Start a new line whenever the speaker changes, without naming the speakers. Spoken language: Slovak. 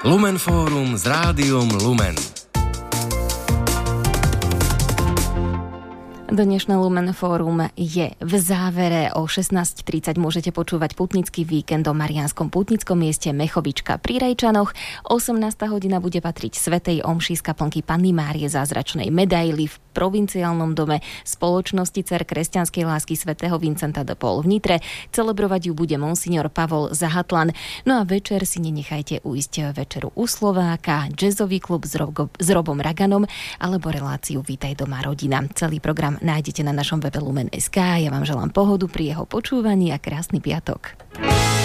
Lumen Fórum s Rádiom Lumen.
Dnešné Lumen Fórum je v závere. O 16:30 môžete počúvať putnický víkend o Mariánskom putnickom mieste Mechovička pri Rajčanoch. 18. hodina bude patriť svätej omši z kaplnky Panny Márie Zázračnej medaily v provinciálnom dome Spoločnosti dcér kresťanskej lásky svätého Vincenta de Paul v Nitre. Celebrovať ju bude monsignor Pavol Zahatlan. No a večer si nenechajte ujsť večeru u Slováka, jazzový klub s Robom Raganom alebo reláciu Vítaj doma rodina. Celý program nájdete na našom webe Lumen.sk. Ja vám želám pohodu pri jeho počúvaní a krásny piatok.